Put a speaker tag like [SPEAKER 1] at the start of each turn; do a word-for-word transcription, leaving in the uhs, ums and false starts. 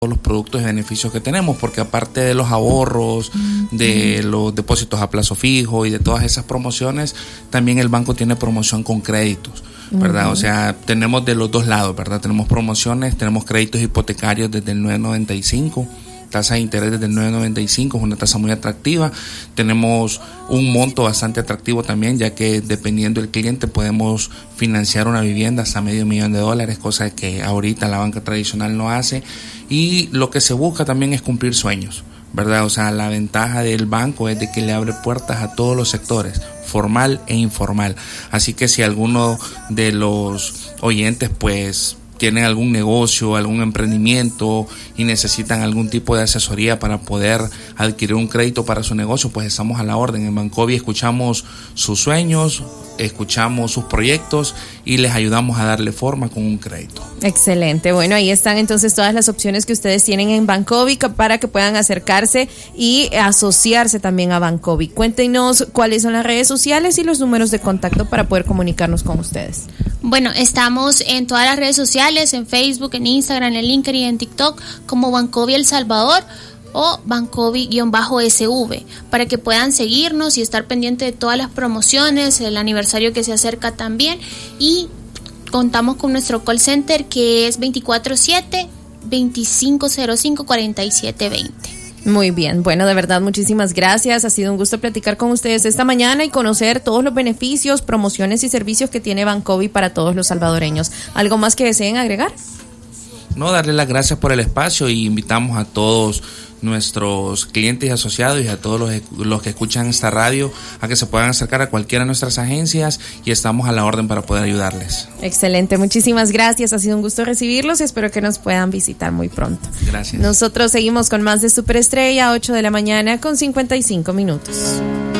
[SPEAKER 1] los productos y beneficios que tenemos, porque aparte de los ahorros, de los depósitos a plazo fijo y de todas esas promociones, también el banco tiene promoción con créditos, ¿verdad? Uh-huh. O sea, tenemos de los dos lados, ¿verdad? Tenemos promociones, tenemos créditos hipotecarios desde el nueve noventa y cinco, tasa de interés desde el nueve noventa y cinco, es una tasa muy atractiva. Tenemos un monto bastante atractivo también, ya que dependiendo del cliente podemos financiar una vivienda hasta medio millón de dólares, cosa que ahorita la banca tradicional no hace. Y lo que se busca también es cumplir sueños, ¿verdad? O sea, la ventaja del banco es de que le abre puertas a todos los sectores, formal e informal. Así que si alguno de los oyentes pues tienen algún negocio, algún emprendimiento y necesitan algún tipo de asesoría para poder adquirir un crédito para su negocio, pues estamos a la orden. En Bancovi escuchamos sus sueños, escuchamos sus proyectos y les ayudamos a darle forma con un crédito.
[SPEAKER 2] Excelente. Bueno, ahí están entonces todas las opciones que ustedes tienen en Bancovi para que puedan acercarse y asociarse también a Bancovi. Cuéntenos cuáles son las redes sociales y los números de contacto para poder comunicarnos con ustedes.
[SPEAKER 3] Bueno, estamos en todas las redes sociales, en Facebook, en Instagram, en LinkedIn y en TikTok como Bancovi El Salvador o Bancovi-S V, para que puedan seguirnos y estar pendiente de todas las promociones, el aniversario que se acerca también, y contamos con nuestro call center que es veinticuatro siete, veinticinco cero cinco, cuarenta y siete veinte.
[SPEAKER 2] Muy bien, bueno, de verdad muchísimas gracias, ha sido un gusto platicar con ustedes esta mañana y conocer todos los beneficios, promociones y servicios que tiene Bancovi para todos los salvadoreños. ¿Algo más que deseen agregar?
[SPEAKER 1] No, darle las gracias por el espacio y invitamos a todos nuestros clientes y asociados y a todos los, los que escuchan esta radio a que se puedan acercar a cualquiera de nuestras agencias y estamos a la orden para poder ayudarles.
[SPEAKER 2] Excelente, muchísimas gracias, ha sido un gusto recibirlos y espero que nos puedan visitar muy pronto.
[SPEAKER 1] Gracias.
[SPEAKER 2] Nosotros seguimos con más de Superestrella, ocho de la mañana con cincuenta y cinco minutos.